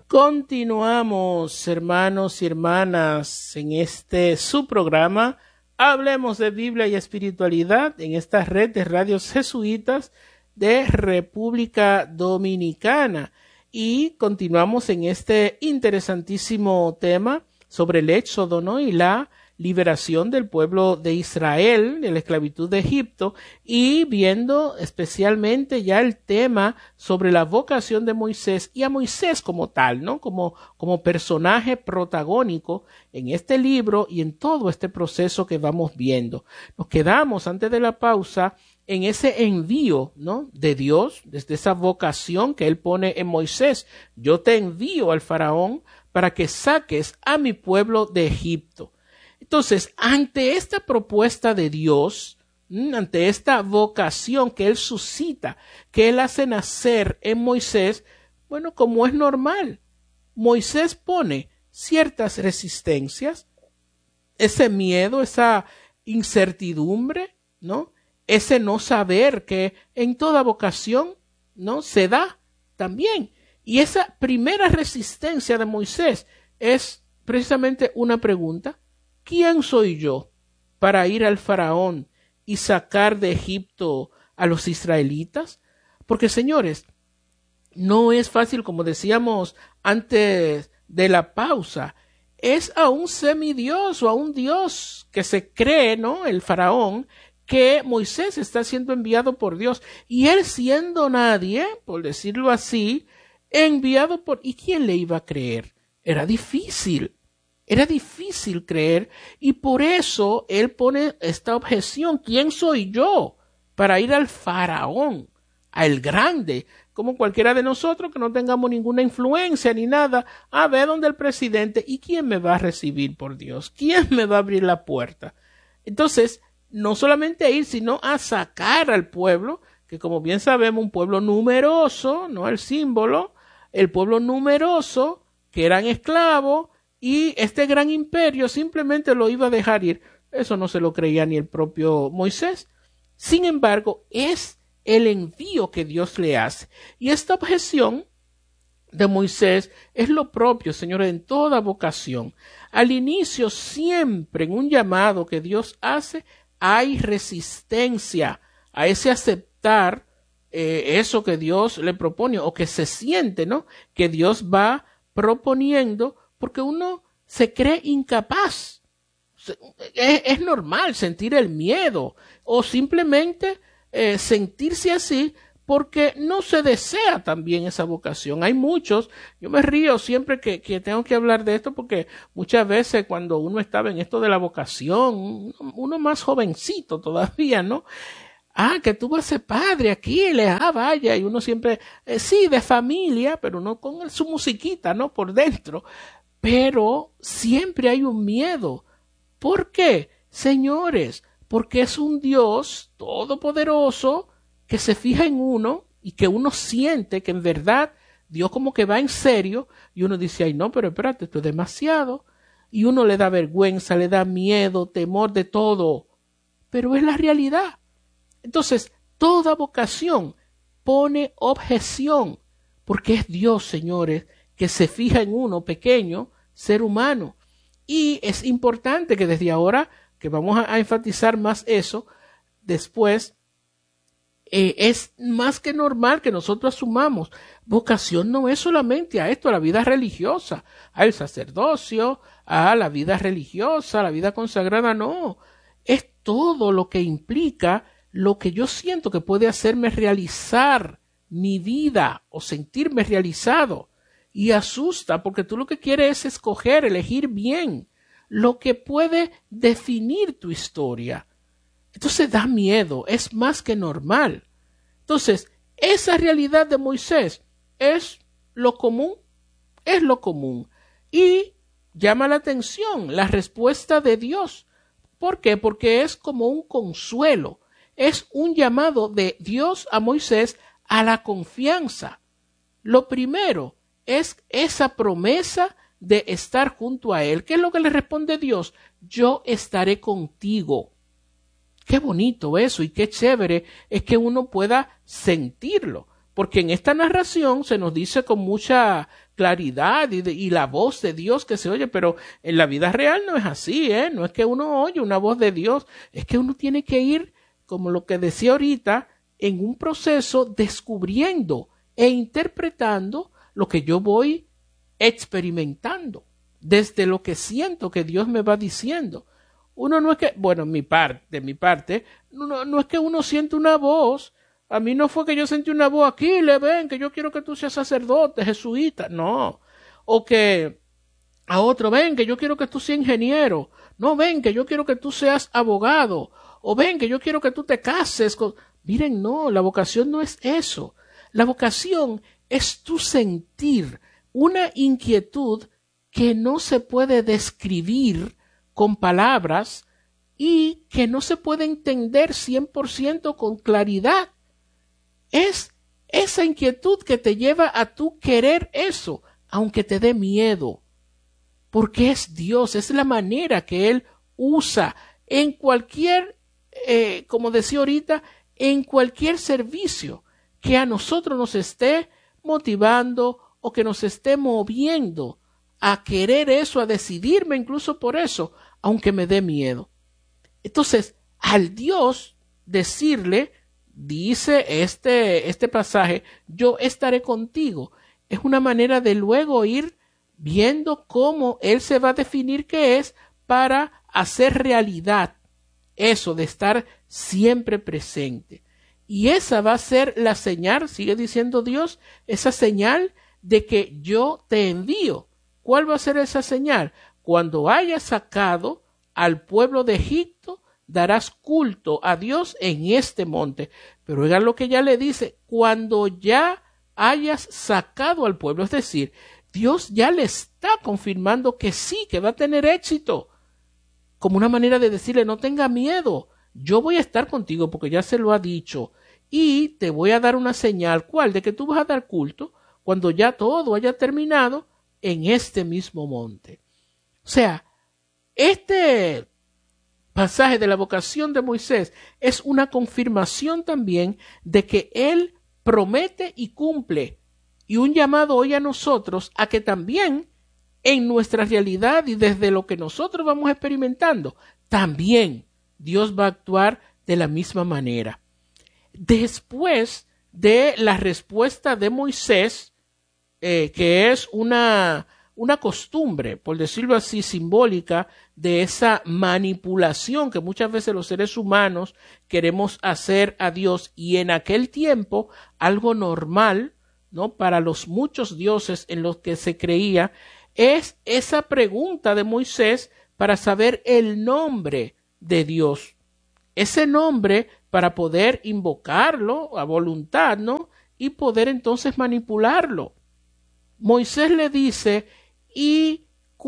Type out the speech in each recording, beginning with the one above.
Continuamos, hermanos y hermanas, en este su programa Hablemos de Biblia y Espiritualidad en esta red de radios jesuitas de República Dominicana. Y continuamos en este interesantísimo tema sobre el Éxodo, ¿no? Y la liberación del pueblo de Israel de la esclavitud de Egipto, y viendo especialmente ya el tema sobre la vocación de Moisés y a Moisés como tal, ¿no? Como personaje protagónico en este libro y en todo este proceso que vamos viendo. Nos quedamos antes de la pausa en ese envío, ¿no? De Dios, desde esa vocación que él pone en Moisés. Yo te envío al faraón para que saques a mi pueblo de Egipto. Entonces, ante esta propuesta de Dios, ante esta vocación que él suscita, que él hace nacer en Moisés, bueno, como es normal, Moisés pone ciertas resistencias, ese miedo, esa incertidumbre, ¿no? Ese no saber que en toda vocación, ¿no? Se da también. Y esa primera resistencia de Moisés es precisamente una pregunta: ¿quién soy yo para ir al faraón y sacar de Egipto a los israelitas? Porque, señores, no es fácil, como decíamos antes de la pausa. Es a un semidios o a un dios que se cree, ¿no? El faraón, que Moisés está siendo enviado por Dios. Y él, siendo nadie, por decirlo así, enviado por... ¿Y quién le iba a creer? Era difícil creer, y por eso él pone esta objeción: ¿quién soy yo para ir al faraón, al grande, como cualquiera de nosotros que no tengamos ninguna influencia ni nada, a ver donde el presidente? ¿Y quién me va a recibir, por Dios? ¿Quién me va a abrir la puerta? Entonces, no solamente a ir, sino a sacar al pueblo, que como bien sabemos, un pueblo numeroso, no el símbolo, el pueblo numeroso, que eran esclavos, y este gran imperio simplemente lo iba a dejar ir. Eso no se lo creía ni el propio Moisés. Sin embargo, es el envío que Dios le hace. Y esta objeción de Moisés es lo propio, señores, en toda vocación. Al inicio, siempre en un llamado que Dios hace, hay resistencia a ese aceptar eso que Dios le propone, o que se siente, ¿no? Que Dios va proponiendo, porque uno se cree incapaz. Es normal sentir el miedo o simplemente sentirse así porque no se desea también esa vocación. Hay muchos, yo me río siempre que tengo que hablar de esto, porque muchas veces cuando uno estaba en esto de la vocación, uno más jovencito todavía, ¿no? Que tú vas a ser padre aquí, vaya, y uno siempre, sí, de familia, pero no con su musiquita, ¿no? Por dentro. Pero siempre hay un miedo. ¿Por qué? Señores, porque es un Dios todopoderoso que se fija en uno y que uno siente que en verdad Dios como que va en serio, y uno dice: ay, no, pero espérate, esto es demasiado. Y uno le da vergüenza, le da miedo, temor, de todo. Pero es la realidad. Entonces, toda vocación pone objeción, porque es Dios, señores, que se fija en uno, pequeño ser humano. Y es importante que desde ahora, que vamos a enfatizar más eso, después, es más que normal que nosotros asumamos: vocación no es solamente a esto, a la vida religiosa, al sacerdocio, a la vida religiosa, a la vida consagrada, no. Es todo lo que implica lo que yo siento que puede hacerme realizar mi vida o sentirme realizado. Y asusta, porque tú lo que quieres es escoger, elegir bien lo que puede definir tu historia. Entonces da miedo, es más que normal. Entonces, esa realidad de Moisés es lo común, Y llama la atención la respuesta de Dios. ¿Por qué? Porque es como un consuelo, es un llamado de Dios a Moisés a la confianza. Lo primero es esa promesa de estar junto a él. ¿Qué es lo que le responde Dios? Yo estaré contigo. Qué bonito eso, y qué chévere es que uno pueda sentirlo, porque en esta narración se nos dice con mucha claridad y la voz de Dios que se oye, pero en la vida real no es así, no es que uno oye una voz de Dios, es que uno tiene que ir, como lo que decía ahorita, en un proceso descubriendo e interpretando lo que yo voy experimentando, desde lo que siento que Dios me va diciendo. Uno no es que, bueno, de mi parte, no es que uno siente una voz. A mí no fue que yo sentí una voz aquí, le ven, que yo quiero que tú seas sacerdote, jesuita, no. O que a otro, ven, que yo quiero que tú seas ingeniero. No, ven, que yo quiero que tú seas abogado. O ven, que yo quiero que tú te cases con... Miren, no, la vocación no es eso. La vocación es tu sentir una inquietud que no se puede describir con palabras y que no se puede entender 100% con claridad. Es esa inquietud que te lleva a tú querer eso, aunque te dé miedo, porque es Dios, es la manera que Él usa en cualquier, como decía ahorita, en cualquier servicio que a nosotros nos esté motivando o que nos esté moviendo a querer eso, a decidirme incluso por eso, aunque me dé miedo. Entonces, al Dios decirle, dice este pasaje, yo estaré contigo, es una manera de luego ir viendo cómo Él se va a definir qué es para hacer realidad eso de estar siempre presente. Y esa va a ser la señal, sigue diciendo Dios, esa señal de que yo te envío. ¿Cuál va a ser esa señal? Cuando hayas sacado al pueblo de Egipto, darás culto a Dios en este monte. Pero oigan lo que ya le dice, cuando ya hayas sacado al pueblo, es decir, Dios ya le está confirmando que sí, que va a tener éxito, como una manera de decirle, no tenga miedo, yo voy a estar contigo porque ya se lo ha dicho y te voy a dar una señal, ¿cuál? De que tú vas a dar culto cuando ya todo haya terminado en este mismo monte. O sea, este pasaje de la vocación de Moisés es una confirmación también de que él promete y cumple, y un llamado hoy a nosotros a que también en nuestra realidad y desde lo que nosotros vamos experimentando, también Dios va a actuar de la misma manera. Después de la respuesta de Moisés, que es una costumbre, por decirlo así, simbólica de esa manipulación que muchas veces los seres humanos queremos hacer a Dios, y en aquel tiempo algo normal, ¿no? Para los muchos dioses en los que se creía, es esa pregunta de Moisés para saber el nombre de Dios. Ese nombre para poder invocarlo a voluntad, ¿no? Y poder entonces manipularlo. Moisés le dice, y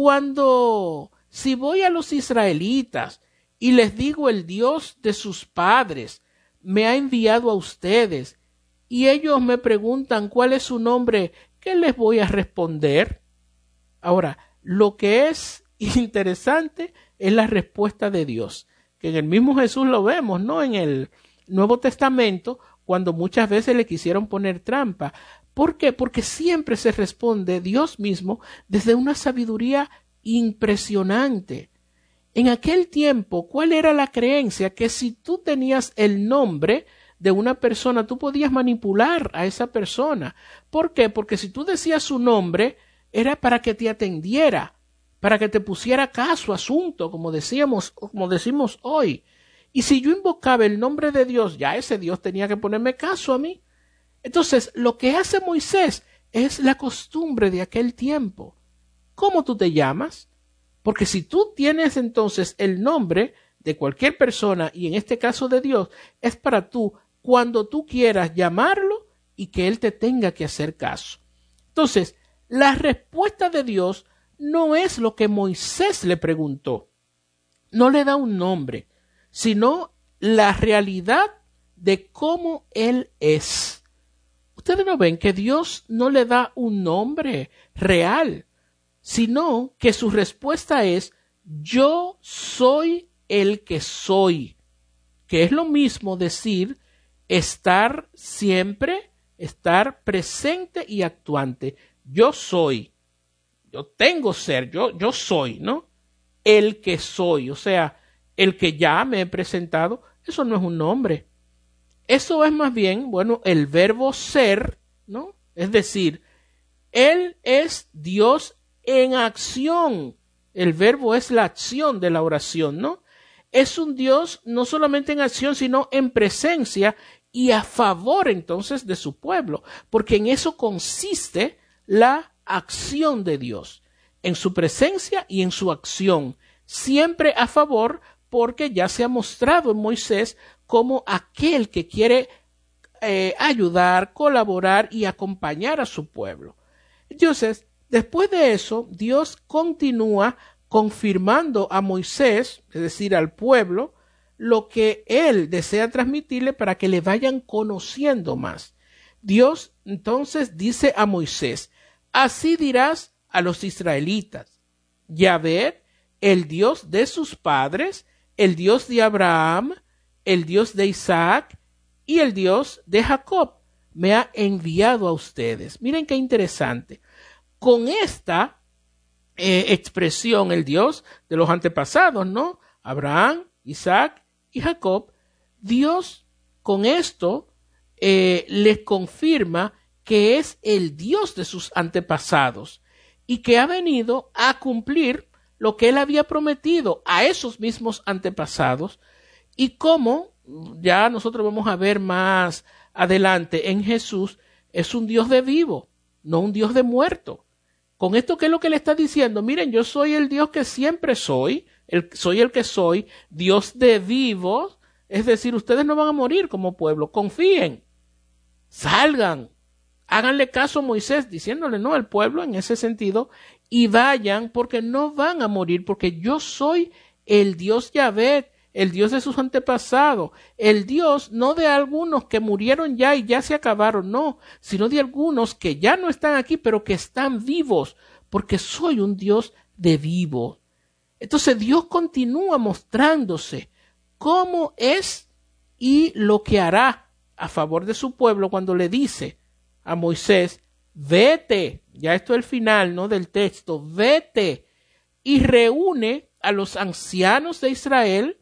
si voy a los israelitas y les digo el Dios de sus padres me ha enviado a ustedes y ellos me preguntan cuál es su nombre, ¿qué les voy a responder? Ahora, lo que es interesante es la respuesta de Dios, que en el mismo Jesús lo vemos, ¿no? En el Nuevo Testamento, cuando muchas veces le quisieron poner trampa. ¿Por qué? Porque siempre se responde Dios mismo desde una sabiduría impresionante. En aquel tiempo, ¿cuál era la creencia? Que si tú tenías el nombre de una persona, tú podías manipular a esa persona. ¿Por qué? Porque si tú decías su nombre, era para que te atendiera, para que te pusiera caso, asunto, como decimos hoy. Y si yo invocaba el nombre de Dios, ya ese Dios tenía que ponerme caso a mí. Entonces, lo que hace Moisés es la costumbre de aquel tiempo. ¿Cómo tú te llamas? Porque si tú tienes entonces el nombre de cualquier persona, y en este caso de Dios, es para tú, cuando tú quieras llamarlo y que Él te tenga que hacer caso. Entonces, la respuesta de Dios no es lo que Moisés le preguntó. No le da un nombre, sino la realidad de cómo Él es. Ustedes no ven que Dios no le da un nombre real, sino que su respuesta es, yo soy el que soy, que es lo mismo decir estar siempre estar presente y actuante. Yo soy, yo tengo ser, yo soy, ¿no? El que soy, o sea, el que ya me he presentado, eso no es un nombre. Eso es más bien, bueno, el verbo ser, ¿no? Es decir, Él es Dios en acción. El verbo es la acción de la oración, ¿no? Es un Dios no solamente en acción, sino en presencia y a favor entonces de su pueblo, porque en eso consiste la acción de Dios, en su presencia y en su acción, siempre a favor, porque ya se ha mostrado en Moisés como aquel que quiere ayudar, colaborar y acompañar a su pueblo. Entonces, después de eso, Dios continúa confirmando a Moisés, es decir, al pueblo, lo que él desea transmitirle para que le vayan conociendo más. Dios entonces dice a Moisés, así dirás a los israelitas, Yahvé, el Dios de sus padres, el Dios de Abraham, el Dios de Isaac y el Dios de Jacob, me ha enviado a ustedes. Miren qué interesante. Con esta expresión, el Dios de los antepasados, ¿no? Abraham, Isaac y Jacob, Dios con esto les confirma que es el Dios de sus antepasados y que ha venido a cumplir lo que él había prometido a esos mismos antepasados, y cómo ya nosotros vamos a ver más adelante en Jesús, es un Dios de vivo, no un Dios de muerto. Con esto, ¿qué es lo que le está diciendo? Miren, yo soy el Dios que siempre soy, soy el que soy, Dios de vivos, es decir, ustedes no van a morir como pueblo, confíen, salgan, háganle caso a Moisés, diciéndole no al pueblo en ese sentido, y vayan porque no van a morir, porque yo soy el Dios Yahvé, el Dios de sus antepasados, el Dios no de algunos que murieron ya y ya se acabaron, no, sino de algunos que ya no están aquí, pero que están vivos, porque soy un Dios de vivo. Entonces Dios continúa mostrándose cómo es y lo que hará a favor de su pueblo cuando le dice a Moisés, vete, ya esto es el final, ¿no?, del texto, vete y reúne a los ancianos de Israel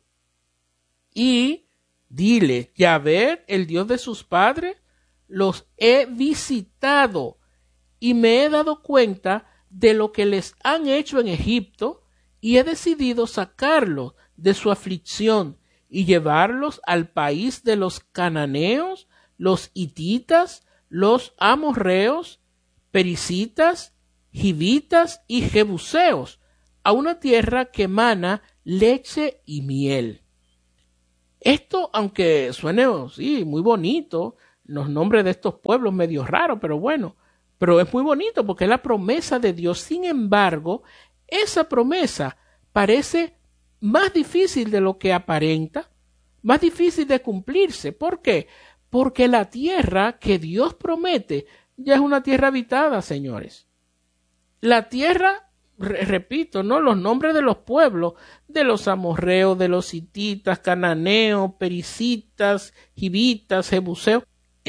y dile, Yahvé, el Dios de sus padres, los he visitado y me he dado cuenta de lo que les han hecho en Egipto y he decidido sacarlos de su aflicción y llevarlos al país de los cananeos, los hititas, los amorreos, pericitas, hivitas y jebuseos, a una tierra que emana leche y miel. Esto, aunque suene sí, muy bonito, los nombres de estos pueblos medio raros, pero bueno, pero es muy bonito porque es la promesa de Dios. Sin embargo, esa promesa parece más difícil de lo que aparenta, más difícil de cumplirse. ¿Por qué? Porque la tierra que Dios promete ya es una tierra habitada, señores. La tierra, repito, ¿no?, los nombres de los pueblos, de los amorreos, de los hititas, cananeos, pericitas, hivitas, jebuseos,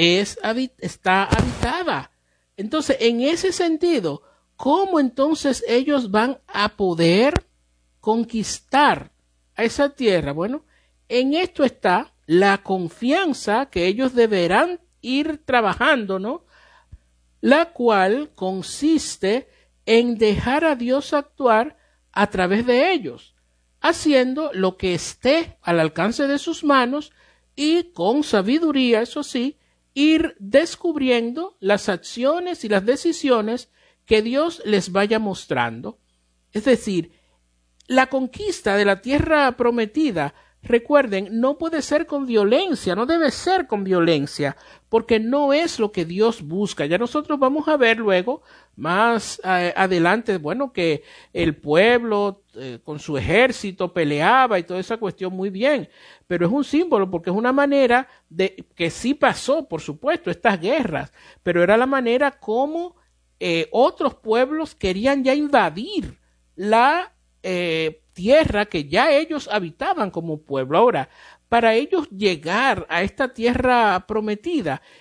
está habitada. Entonces, en ese sentido, ¿cómo entonces ellos van a poder conquistar a esa tierra? Bueno, en esto está la confianza que ellos deberán ir trabajando, ¿no?, la cual consiste en dejar a Dios actuar a través de ellos, haciendo lo que esté al alcance de sus manos y con sabiduría, eso sí, ir descubriendo las acciones y las decisiones que Dios les vaya mostrando. Es decir, la conquista de la tierra prometida, recuerden, no puede ser con violencia, no debe ser con violencia, porque no es lo que Dios busca. Ya nosotros vamos a ver luego, más adelante, bueno, que el pueblo con su ejército peleaba y toda esa cuestión muy bien, pero es un símbolo porque es una manera de que sí pasó, por supuesto, estas guerras, pero era la manera como otros pueblos querían ya invadir la tierra que ya ellos habitaban como pueblo. Ahora, para ellos llegar a esta tierra prometida,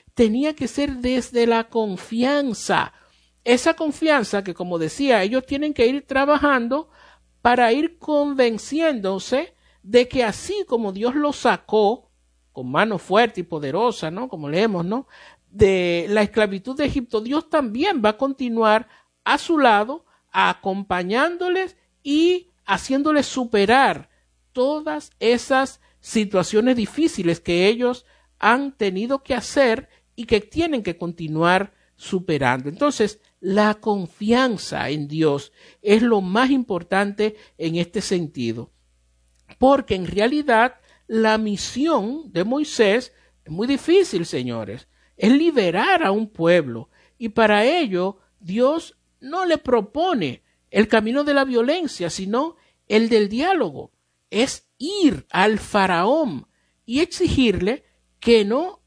tenía que ser desde la confianza. Esa confianza que, como decía, ellos tienen que ir trabajando para ir convenciéndose de que así como Dios los sacó con mano fuerte y poderosa, ¿no? Como leemos, ¿no? De la esclavitud de Egipto, Dios también va a continuar a su lado, acompañándoles y haciéndoles superar todas esas situaciones difíciles que ellos han tenido que hacer y que tienen que continuar superando. Entonces, la confianza en Dios es lo más importante en este sentido, porque en realidad la misión de Moisés es muy difícil, señores. Es liberar a un pueblo, y para ello Dios no le propone el camino de la violencia, sino el del diálogo. Es ir al faraón y exigirle que no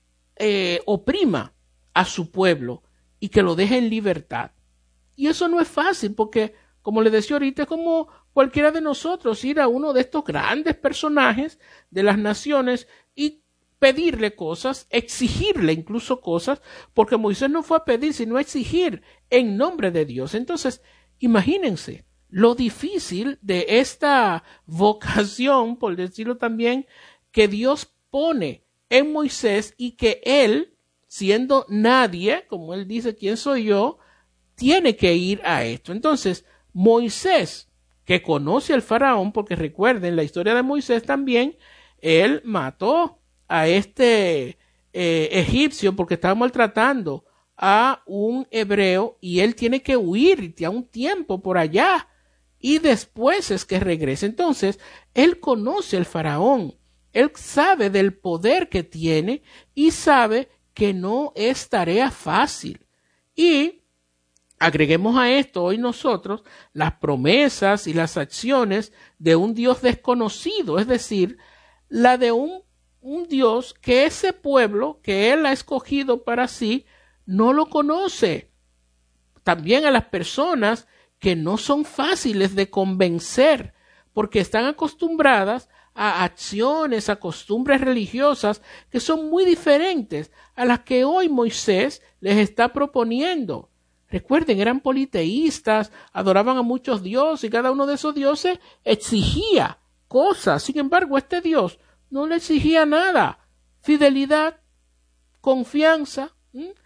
oprima a su pueblo y que lo deje en libertad. Y eso no es fácil porque, como les decía ahorita, es como cualquiera de nosotros ir a uno de estos grandes personajes de las naciones y pedirle cosas, exigirle incluso cosas, porque Moisés no fue a pedir, sino a exigir en nombre de Dios. Entonces, imagínense lo difícil de esta vocación, por decirlo también, que Dios pone en Moisés y que él, siendo nadie, como él dice, ¿quién soy yo?, tiene que ir a esto. Entonces, Moisés, que conoce al faraón, porque recuerden la historia de Moisés también, él mató a este egipcio porque estaba maltratando a un hebreo y él tiene que huir a un tiempo por allá y después es que regresa. Entonces, él conoce al faraón, él sabe del poder que tiene y sabe que no es tarea fácil. Y agreguemos a esto hoy nosotros las promesas y las acciones de un Dios desconocido, es decir, la de un Dios que ese pueblo que él ha escogido para sí no lo conoce. También a las personas que no son fáciles de convencer porque están acostumbradas a acciones, a costumbres religiosas que son muy diferentes a las que hoy Moisés les está proponiendo. Recuerden, eran politeístas, adoraban a muchos dioses y cada uno de esos dioses exigía cosas. Sin embargo, este Dios no le exigía nada. Fidelidad, confianza.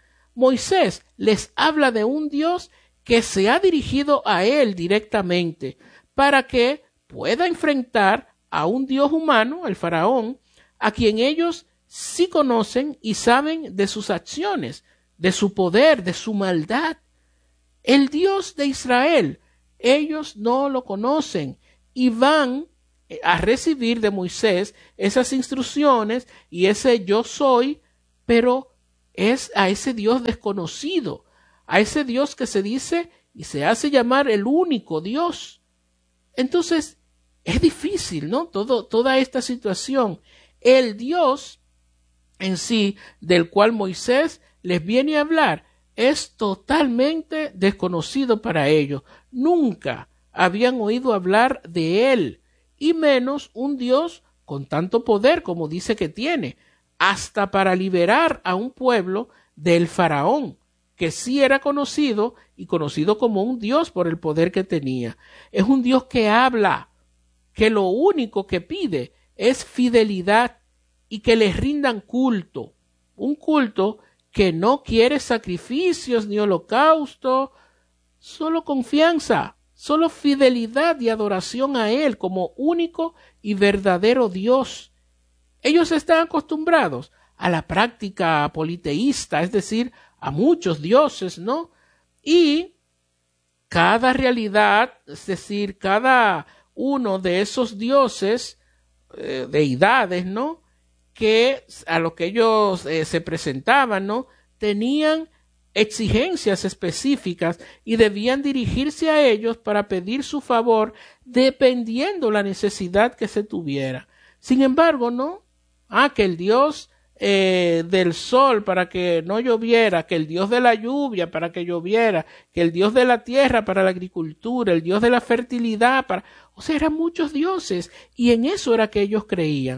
Moisés les habla de un Dios que se ha dirigido a él directamente para que pueda enfrentar a un Dios humano, el faraón, a quien ellos sí conocen y saben de sus acciones, de su poder, de su maldad. El Dios de Israel, ellos no lo conocen y van a recibir de Moisés esas instrucciones y ese yo soy, pero es a ese Dios desconocido, a ese Dios que se dice y se hace llamar el único Dios. Entonces, es difícil, ¿no? Toda esta situación. El Dios en sí, del cual Moisés les viene a hablar, es totalmente desconocido para ellos. Nunca habían oído hablar de él, y menos un Dios con tanto poder como dice que tiene, hasta para liberar a un pueblo del faraón, que sí era conocido y conocido como un Dios por el poder que tenía. Es un Dios que habla, que lo único que pide es fidelidad y que les rindan culto, un culto que no quiere sacrificios ni holocausto, solo confianza, solo fidelidad y adoración a Él como único y verdadero Dios. Ellos están acostumbrados a la práctica politeísta, es decir, a muchos dioses, ¿no? Y cada realidad, es decir, cada uno de esos dioses, deidades, ¿no?, que a lo que ellos se presentaban, ¿no?, tenían exigencias específicas y debían dirigirse a ellos para pedir su favor dependiendo la necesidad que se tuviera. Sin embargo, no, que el Dios del sol para que no lloviera, que el Dios de la lluvia para que lloviera, que el Dios de la tierra para la agricultura, el Dios de la fertilidad para... O sea, eran muchos dioses y en eso era que ellos creían.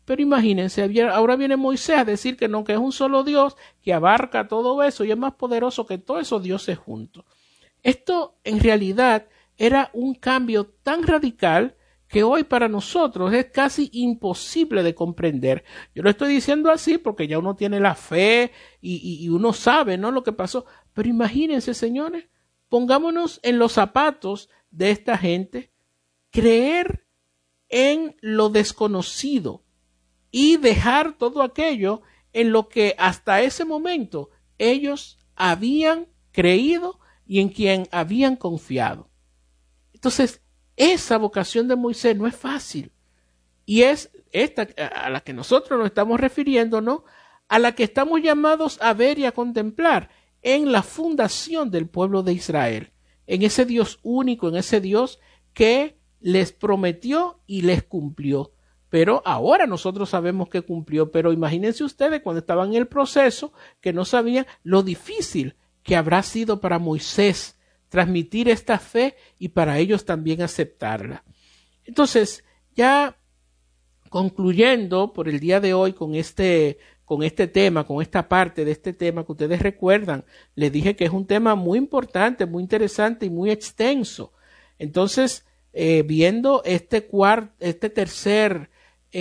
Pero imagínense, ahora viene Moisés a decir que no, que es un solo Dios que abarca todo eso y es más poderoso que todos esos dioses juntos. Esto en realidad era un cambio tan radical que hoy para nosotros es casi imposible de comprender. Yo lo estoy diciendo así porque ya uno tiene la fe y uno sabe, ¿no?, lo que pasó. Pero imagínense, señores, pongámonos en los zapatos de esta gente, creer en lo desconocido y dejar todo aquello en lo que hasta ese momento ellos habían creído y en quien habían confiado. Entonces, esa vocación de Moisés no es fácil. Y es esta a la que nosotros nos estamos refiriendo, ¿no?, a la que estamos llamados a ver y a contemplar en la fundación del pueblo de Israel, en ese Dios único, en ese Dios que les prometió y les cumplió. Pero ahora nosotros sabemos que cumplió, pero imagínense ustedes cuando estaban en el proceso, que no sabían lo difícil que habrá sido para Moisés transmitir esta fe y para ellos también aceptarla. Entonces, ya concluyendo por el día de hoy con este tema, con esta parte de este tema que ustedes recuerdan, les dije que es un tema muy importante, muy interesante y muy extenso. Entonces, viendo este tercer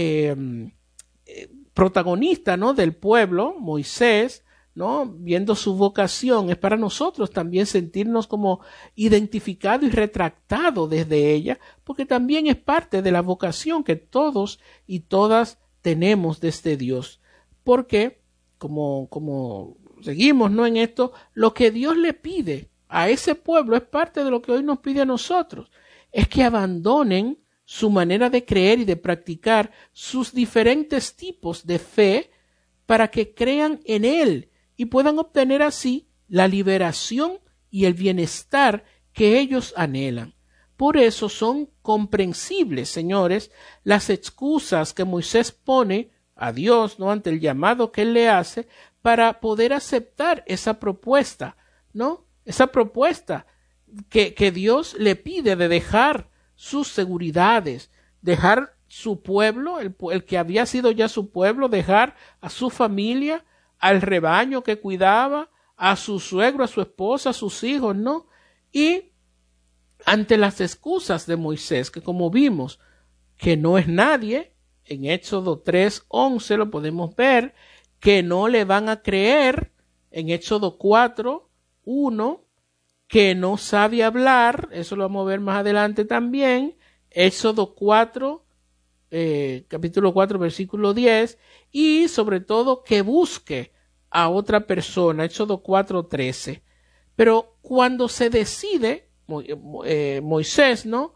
protagonista, ¿no?, del pueblo, Moisés, ¿no?, viendo su vocación, es para nosotros también sentirnos como identificados y retractados desde ella, porque también es parte de la vocación que todos y todas tenemos desde Dios. Porque, como seguimos, ¿no?, en esto, lo que Dios le pide a ese pueblo es parte de lo que hoy nos pide a nosotros, es que abandonen su manera de creer y de practicar sus diferentes tipos de fe para que crean en Él y puedan obtener así la liberación y el bienestar que ellos anhelan. Por eso son comprensibles, señores, las excusas que Moisés pone a Dios, ¿no?, ante el llamado que Él le hace para poder aceptar esa propuesta, ¿no?, esa propuesta que Dios le pide de dejar sus seguridades, dejar su pueblo, el que había sido ya su pueblo, dejar a su familia, al rebaño que cuidaba, a su suegro, a su esposa, a sus hijos, ¿no? Y ante las excusas de Moisés, que como vimos, que no es nadie, en Éxodo 3:11 lo podemos ver, que no le van a creer, en Éxodo 4:1, que no sabe hablar, eso lo vamos a ver más adelante también, Éxodo 4, capítulo 4, versículo 10, y sobre todo que busque a otra persona, Éxodo 4:13. Pero cuando se decide, Moisés, ¿no?,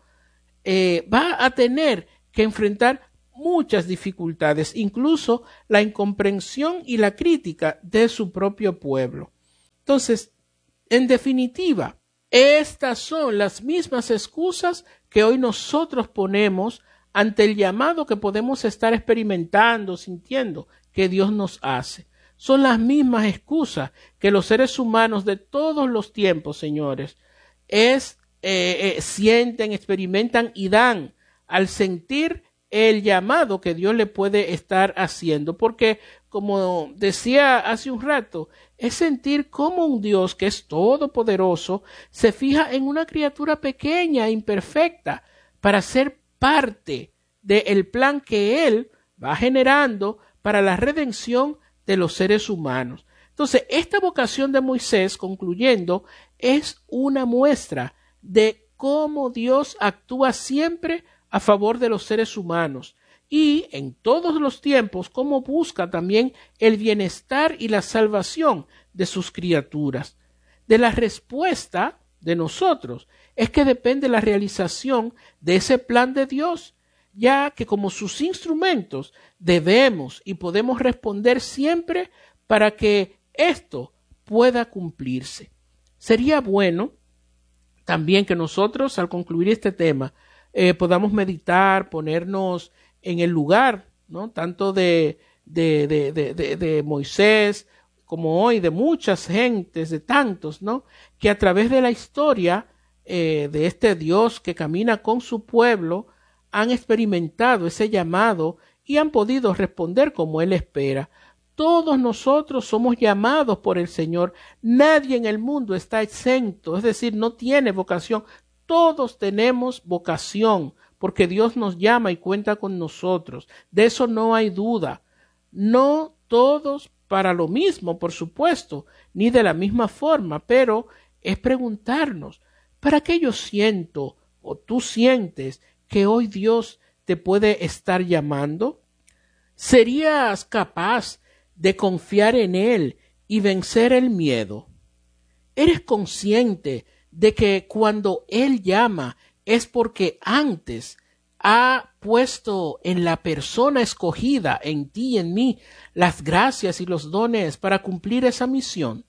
va a tener que enfrentar muchas dificultades, incluso la incomprensión y la crítica de su propio pueblo. Entonces, en definitiva, estas son las mismas excusas que hoy nosotros ponemos ante el llamado que podemos estar experimentando, sintiendo que Dios nos hace. Son las mismas excusas que los seres humanos de todos los tiempos, señores, sienten, experimentan y dan al sentir el llamado que Dios le puede estar haciendo, porque como decía hace un rato, es sentir cómo un Dios que es todopoderoso se fija en una criatura pequeña e imperfecta para ser parte del plan que Él va generando para la redención de los seres humanos. Entonces, esta vocación de Moisés, concluyendo, es una muestra de cómo Dios actúa siempre a favor de los seres humanos y en todos los tiempos cómo busca también el bienestar y la salvación de sus criaturas. De la respuesta de nosotros es que depende la realización de ese plan de Dios, ya que como sus instrumentos debemos y podemos responder siempre para que esto pueda cumplirse. Sería bueno también que nosotros, al concluir este tema, podamos meditar, ponernos en el lugar, ¿no?, tanto de Moisés como hoy de muchas gentes, de tantos, ¿no?, que a través de la historia de este Dios que camina con su pueblo han experimentado ese llamado y han podido responder como Él espera. Todos nosotros somos llamados por el Señor. Nadie en el mundo está exento, es decir, no tiene vocación. Todos tenemos vocación porque Dios nos llama y cuenta con nosotros. De eso no hay duda. No todos para lo mismo, por supuesto, ni de la misma forma, pero es preguntarnos, ¿para qué yo siento o tú sientes que hoy Dios te puede estar llamando? ¿Serías capaz de confiar en Él y vencer el miedo? ¿Eres consciente de que cuando Él llama es porque antes ha puesto en la persona escogida, en ti y en mí, las gracias y los dones para cumplir esa misión?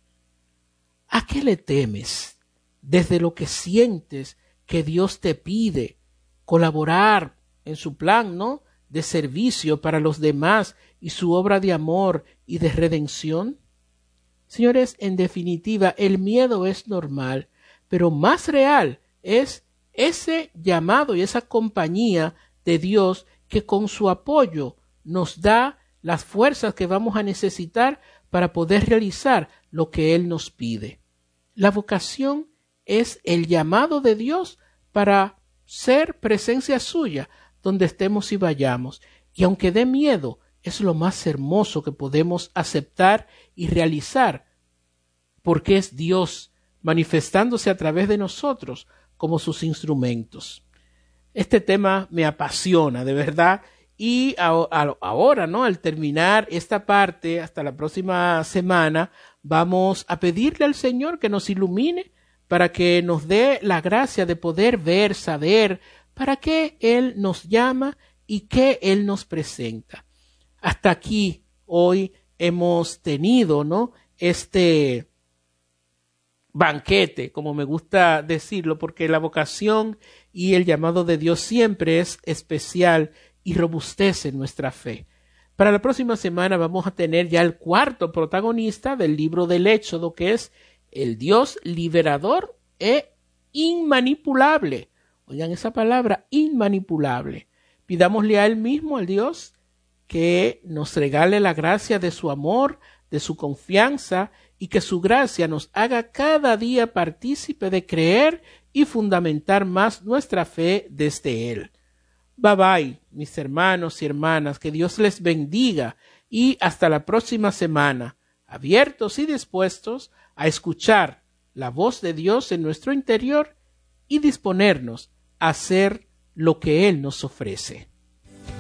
¿A qué le temes desde lo que sientes que Dios te pide colaborar en su plan, ¿no?, de servicio para los demás y su obra de amor y de redención? Señores, en definitiva, el miedo es normal, pero más real es ese llamado y esa compañía de Dios que con su apoyo nos da las fuerzas que vamos a necesitar para poder realizar lo que Él nos pide. La vocación es el llamado de Dios para ser presencia suya donde estemos y vayamos. Y aunque dé miedo, es lo más hermoso que podemos aceptar y realizar, porque es Dios manifestándose a través de nosotros como sus instrumentos. Este tema me apasiona, de verdad, y ahora, ¿no?, al terminar esta parte, hasta la próxima semana, vamos a pedirle al Señor que nos ilumine para que nos dé la gracia de poder ver, saber para qué Él nos llama y qué Él nos presenta. Hasta aquí hoy hemos tenido, ¿no?, este banquete, como me gusta decirlo, porque la vocación y el llamado de Dios siempre es especial y robustece nuestra fe. Para la próxima semana vamos a tener ya el cuarto protagonista del libro del Éxodo, que es el Dios liberador e inmanipulable. Oigan esa palabra, inmanipulable. Pidámosle a Él mismo, al Dios, que nos regale la gracia de su amor, de su confianza, y que su gracia nos haga cada día partícipe de creer y fundamentar más nuestra fe desde Él. Bye bye, mis hermanos y hermanas, que Dios les bendiga y hasta la próxima semana, abiertos y dispuestos a escuchar la voz de Dios en nuestro interior y disponernos a hacer lo que Él nos ofrece.